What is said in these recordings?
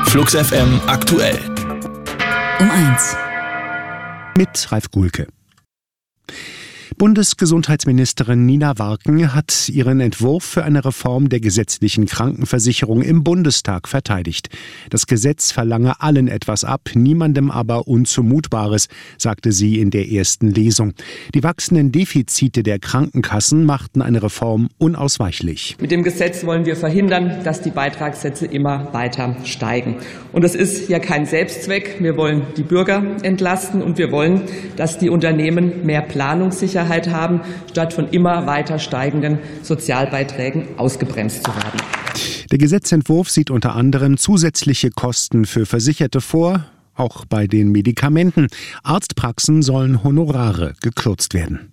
Flux FM aktuell. Um 1. Mit Ralf Gulke. Bundesgesundheitsministerin Nina Warken hat ihren Entwurf für eine Reform der gesetzlichen Krankenversicherung im Bundestag verteidigt. Das Gesetz verlange allen etwas ab, niemandem aber Unzumutbares, sagte sie in der ersten Lesung. Die wachsenden Defizite der Krankenkassen machten eine Reform unausweichlich. Mit dem Gesetz wollen wir verhindern, dass die Beitragssätze immer weiter steigen. Und es ist ja kein Selbstzweck. Wir wollen die Bürger entlasten und wir wollen, dass die Unternehmen mehr Planungssicherheit haben, statt von immer weiter steigenden Sozialbeiträgen ausgebremst zu werden. Der Gesetzentwurf sieht unter anderem zusätzliche Kosten für Versicherte vor, auch bei den Medikamenten. Arztpraxen sollen Honorare gekürzt werden.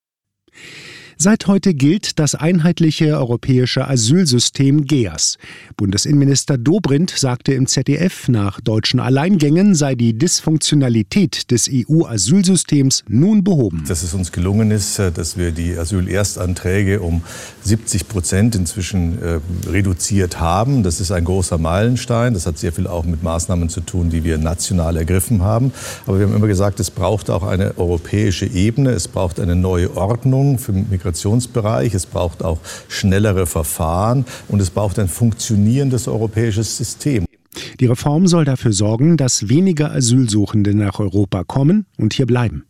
Seit heute gilt das einheitliche europäische Asylsystem GEAS. Bundesinnenminister Dobrindt sagte im ZDF, nach deutschen Alleingängen sei die Dysfunktionalität des EU-Asylsystems nun behoben. Dass es uns gelungen ist, dass wir die Asylerstanträge um 70% inzwischen reduziert haben. Das ist ein großer Meilenstein. Das hat sehr viel auch mit Maßnahmen zu tun, die wir national ergriffen haben. Aber wir haben immer gesagt, es braucht auch eine europäische Ebene. Es braucht eine neue Ordnung für Migrationsbereich. Es braucht auch schnellere Verfahren und es braucht ein funktionierendes europäisches System. Die Reform soll dafür sorgen, dass weniger Asylsuchende nach Europa kommen und hier bleiben.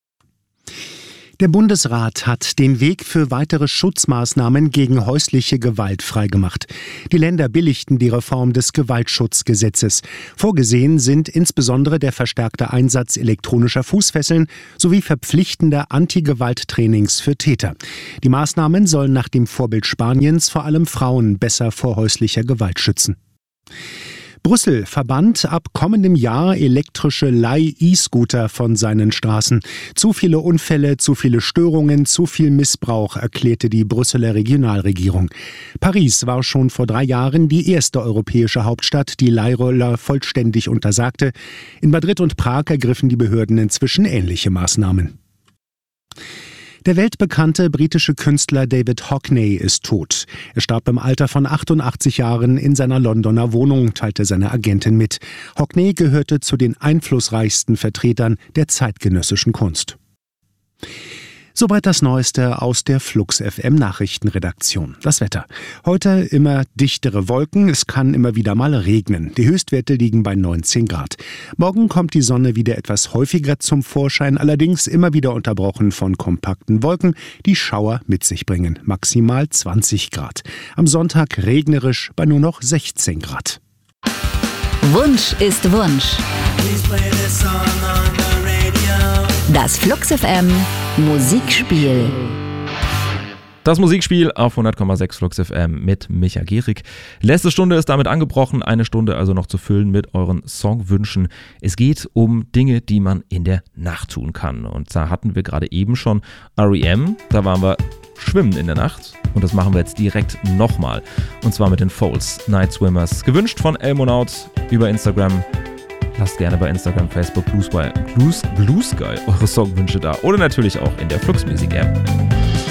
Der Bundesrat hat den Weg für weitere Schutzmaßnahmen gegen häusliche Gewalt freigemacht. Die Länder billigten die Reform des Gewaltschutzgesetzes. Vorgesehen sind insbesondere der verstärkte Einsatz elektronischer Fußfesseln sowie verpflichtender Anti-Gewalt-Trainings für Täter. Die Maßnahmen sollen nach dem Vorbild Spaniens vor allem Frauen besser vor häuslicher Gewalt schützen. Brüssel verbannt ab kommendem Jahr elektrische Leih-E-Scooter von seinen Straßen. Zu viele Unfälle, zu viele Störungen, zu viel Missbrauch, erklärte die Brüsseler Regionalregierung. Paris war schon vor 3 Jahren die erste europäische Hauptstadt, die Leihroller vollständig untersagte. In Madrid und Prag ergriffen die Behörden inzwischen ähnliche Maßnahmen. Der weltbekannte britische Künstler David Hockney ist tot. Er starb im Alter von 88 Jahren in seiner Londoner Wohnung, teilte seine Agentin mit. Hockney gehörte zu den einflussreichsten Vertretern der zeitgenössischen Kunst. Soweit das Neueste aus der Flux FM Nachrichtenredaktion. Das Wetter. Heute immer dichtere Wolken, es kann immer wieder mal regnen. Die Höchstwerte liegen bei 19 Grad. Morgen kommt die Sonne wieder etwas häufiger zum Vorschein, allerdings immer wieder unterbrochen von kompakten Wolken, die Schauer mit sich bringen. Maximal 20 Grad. Am Sonntag regnerisch bei nur noch 16 Grad. Wunsch ist Wunsch. Das Flux FM Musikspiel. Das Musikspiel auf 100,6 Flux FM mit Micha Gehrig. Letzte Stunde ist damit angebrochen, eine Stunde also noch zu füllen mit euren Songwünschen. Es geht um Dinge, die man in der Nacht tun kann. Und da hatten wir gerade eben schon R.E.M., da waren wir schwimmen in der Nacht. Und das machen wir jetzt direkt nochmal. Und zwar mit den Folds, Night Swimmers. Gewünscht von Elmonaut über Instagram. Lasst gerne bei Instagram, Facebook, Blue Sky eure Songwünsche da. Oder natürlich auch in der Flux Music App.